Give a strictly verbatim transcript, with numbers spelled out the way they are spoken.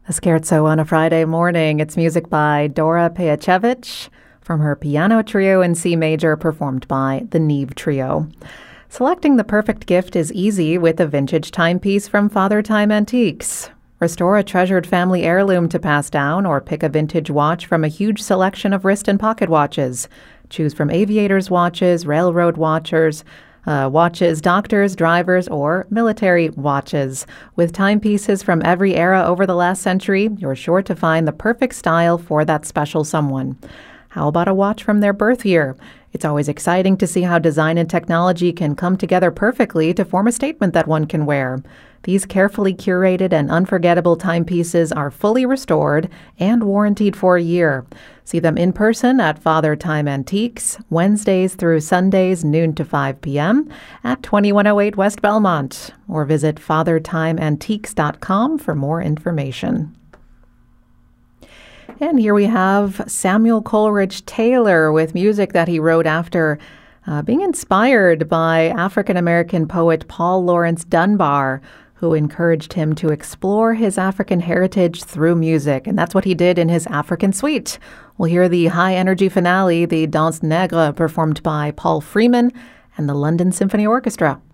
A scherzo on a Friday morning. It's music by Dora Pejacevic from her piano trio in C major performed by the Neve Trio. Selecting the perfect gift is easy with a vintage timepiece from Father Time Antiques. Restore a treasured family heirloom to pass down or pick a vintage watch from a huge selection of wrist and pocket watches. Choose from aviators' watches, railroad watchers, Uh, watches, doctors, drivers, or military watches. With timepieces from every era over the last century, you're sure to find the perfect style for that special someone. How about a watch from their birth year? It's always exciting to see how design and technology can come together perfectly to form a statement that one can wear. These carefully curated and unforgettable timepieces are fully restored and warranted for a year. See them in person at Father Time Antiques, Wednesdays through Sundays, noon to five p.m. at twenty-one oh eight West Belmont, or visit father time antiques dot com for more information. And here we have Samuel Coleridge Taylor with music that he wrote after uh, being inspired by African-American poet Paul Laurence Dunbar, who encouraged him to explore his African heritage through music. And that's what he did in his African Suite. We'll hear the high-energy finale, the Danse Nègre, performed by Paul Freeman and the London Symphony Orchestra.